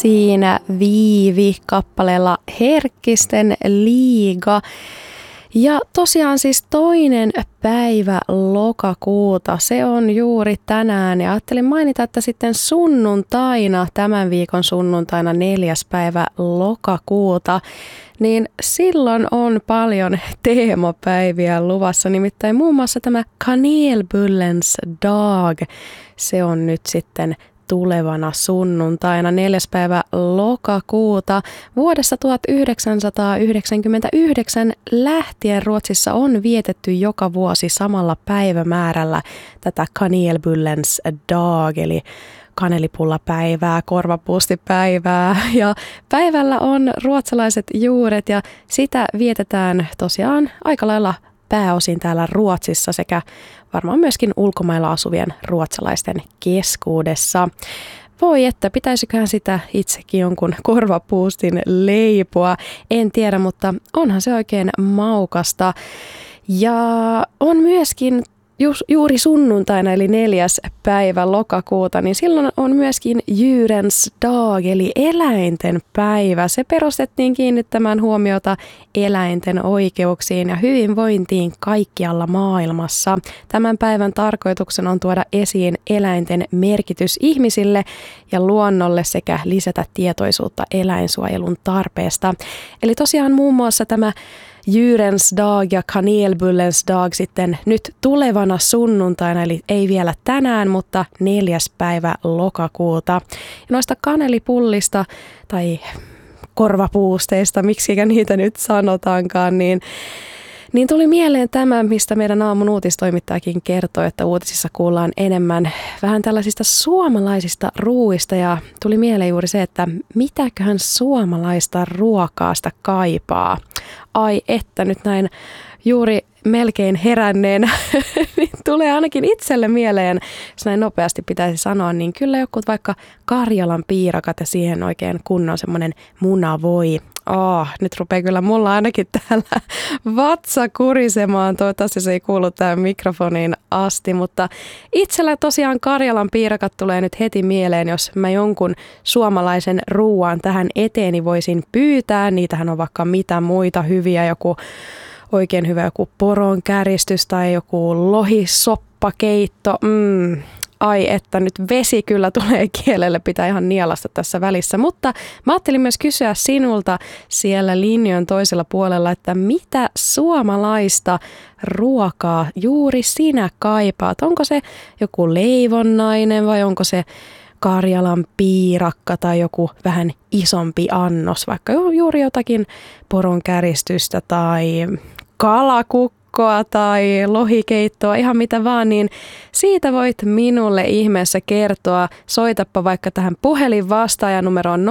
siinä Viivi kappaleella Herkkisten liiga. Ja tosiaan siis 2. päivä lokakuuta, se on juuri tänään ja ajattelin mainita, että sitten sunnuntaina, tämän viikon sunnuntaina 4. päivä lokakuuta, niin silloin on paljon teemapäiviä luvassa, nimittäin muun muassa tämä Kanelbullens dag, se on nyt sitten tulevana sunnuntaina 4. päivä lokakuuta. Vuodesta 1999 lähtien Ruotsissa on vietetty joka vuosi samalla päivämäärällä tätä Kanelbullens dag, eli kanelipullapäivää, korvapuustipäivää. Ja päivällä on ruotsalaiset juuret ja sitä vietetään tosiaan aika lailla pääosin täällä Ruotsissa sekä varmaan myöskin ulkomailla asuvien ruotsalaisten keskuudessa. Voi että, pitäisiköhän sitä itsekin jonkun korvapuustin leipoa, en tiedä, mutta onhan se oikein maukasta. Ja on myöskin juuri sunnuntaina eli 4. päivä lokakuuta, niin silloin on myöskin Djurens dag eli eläinten päivä. Se perustettiin kiinnittämään huomiota eläinten oikeuksiin ja hyvinvointiin kaikkialla maailmassa. Tämän päivän tarkoituksena on tuoda esiin eläinten merkitys ihmisille ja luonnolle sekä lisätä tietoisuutta eläinsuojelun tarpeesta. Eli tosiaan muun muassa tämä Djurens dag ja Kanelbullens dag sitten nyt tulevana sunnuntaina, eli ei vielä tänään, mutta 4. päivä lokakuuta. Ja noista kanelipullista tai korvapuusteista, miksikä niitä nyt sanotaankaan, niin tuli mieleen tämä, mistä meidän aamun uutistoimittajakin kertoi, että uutisissa kuullaan enemmän vähän tällaisista suomalaisista ruuista ja tuli mieleen juuri se, että mitäköhän suomalaista ruokaa sitä kaipaa. Ai että nyt näin juuri melkein heränneenä, niin tulee ainakin itselle mieleen, jos näin nopeasti pitäisi sanoa, niin kyllä joku vaikka Karjalan piirakat ja siihen oikein kunnon semmoinen munavoi. Nyt rupeaa kyllä mulla ainakin täällä vatsa kurisemaan. Toivottavasti se ei kuulu tähän mikrofoniin asti, mutta itsellä tosiaan Karjalan piirakat tulee nyt heti mieleen, jos mä jonkun suomalaisen ruuan tähän eteeni voisin pyytää. Niitähän on vaikka mitä muita hyviä, joku oikein hyvä joku poron käristys tai joku lohisoppakeitto. Ai että nyt vesi kyllä tulee kielelle, pitää ihan nielasta tässä välissä. Mutta mä ajattelin myös kysyä sinulta siellä linjojen toisella puolella, että mitä suomalaista ruokaa juuri sinä kaipaat? Onko se joku leivonnainen vai onko se Karjalan piirakka tai joku vähän isompi annos, vaikka juuri jotakin poron käristystä tai kalakukkoa tai lohikeittoa, ihan mitä vaan, niin siitä voit minulle ihmeessä kertoa. Soitappa vaikka tähän puhelinvastaajan numeroon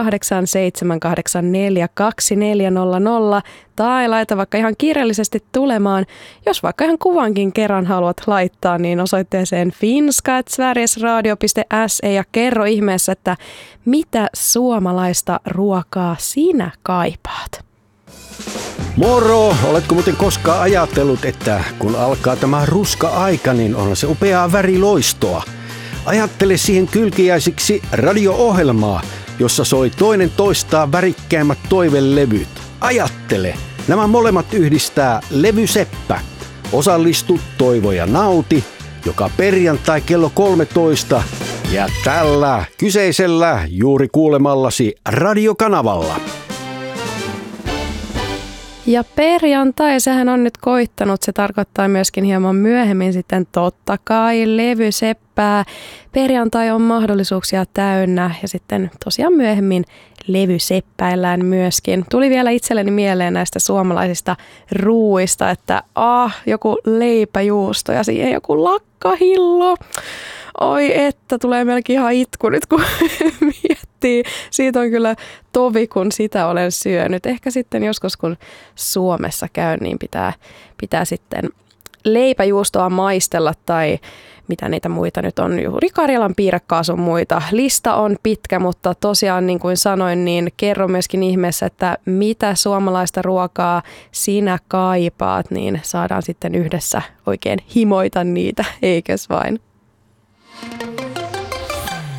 0878842400 tai laita vaikka ihan kirjallisesti tulemaan. Jos vaikka ihan kuvankin kerran haluat laittaa, niin osoitteeseen finska@sverigesradio.se ja kerro ihmeessä, että mitä suomalaista ruokaa sinä kaipaat. Moro! Oletko muuten koskaan ajatellut, että kun alkaa tämä ruska-aika, niin on se upeaa väriloistoa? Ajattele siihen kylkiäisiksi radio-ohjelmaa, jossa soi toinen toistaan värikkäimmät toivelevyt. Ajattele! Nämä molemmat yhdistää Levyseppä. Osallistu, toivo ja nauti, joka perjantai kello 13 ja tällä kyseisellä juuri kuulemallasi radiokanavalla. Ja perjantai, sehän on nyt koittanut, se tarkoittaa myöskin hieman myöhemmin sitten totta kai levyseppää. Perjantai on mahdollisuuksia täynnä ja sitten tosiaan myöhemmin levyseppäillään myöskin. Tuli vielä itselleni mieleen näistä suomalaisista ruuista, että joku leipäjuusto ja siihen joku lakkahillo. Oi että, tulee melkein ihan itku nyt kun miettii. Siitä on kyllä tovi, kun sitä olen syönyt. Ehkä sitten joskus kun Suomessa käyn, niin pitää sitten leipäjuustoa maistella tai mitä niitä muita nyt on. Juuri Karjalan piirakkaa sun muita. Lista on pitkä, mutta tosiaan niin kuin sanoin, niin kerro myöskin ihmeessä, että mitä suomalaista ruokaa sinä kaipaat, niin saadaan sitten yhdessä oikein himoita niitä, eikös vain?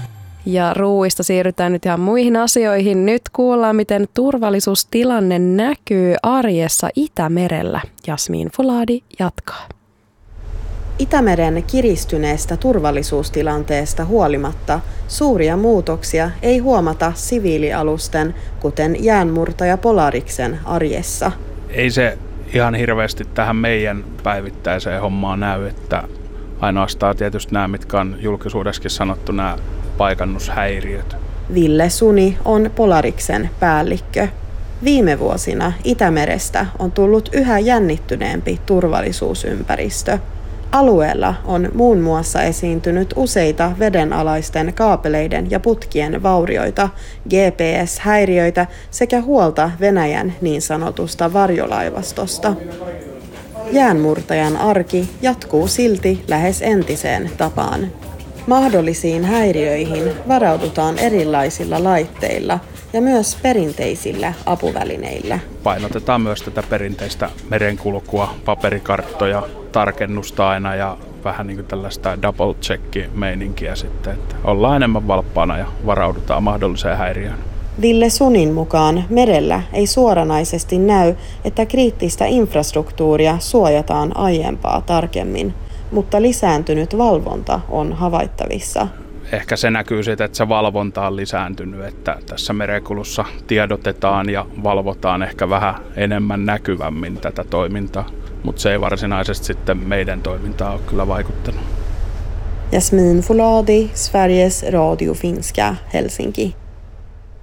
Ja ruuista siirrytään nyt ihan muihin asioihin. Nyt kuullaan, miten turvallisuustilanne näkyy arjessa Itämerellä. Jasmin Fouladi jatkaa. Itämeren kiristyneestä turvallisuustilanteesta huolimatta suuria muutoksia ei huomata siviilialusten, kuten jäänmurtaja Polariksen arjessa. Ei se ihan hirveästi tähän meidän päivittäiseen hommaan näy, että ainoastaan tietysti nämä, mitkä on julkisuudessakin sanottu, nämä paikannushäiriöt. Ville Suni on Polariksen päällikkö. Viime vuosina Itämerestä on tullut yhä jännittyneempi turvallisuusympäristö. Alueella on muun muassa esiintynyt useita vedenalaisten kaapeleiden ja putkien vaurioita, GPS-häiriöitä sekä huolta Venäjän niin sanotusta varjolaivastosta. Jäänmurtajan arki jatkuu silti lähes entiseen tapaan. Mahdollisiin häiriöihin varaudutaan erilaisilla laitteilla ja myös perinteisillä apuvälineillä. Painotetaan myös tätä perinteistä merenkulkua, paperikarttoja, tarkennusta aina ja vähän niin kuin tällaista double-check-meininkiä sitten, että ollaan enemmän valppaana ja varaudutaan mahdolliseen häiriöön. Ville Sunin mukaan merellä ei suoranaisesti näy, että kriittistä infrastruktuuria suojataan aiempaa tarkemmin, mutta lisääntynyt valvonta on havaittavissa. Ehkä se näkyy siitä, että se valvonta on lisääntynyt, että tässä merenkulussa tiedotetaan ja valvotaan ehkä vähän enemmän näkyvämmin tätä toimintaa, mutta se ei varsinaisesti sitten meidän toimintaan ole kyllä vaikuttanut. Jasmin Fouladi, Sveriges Radio Finska, Helsinki.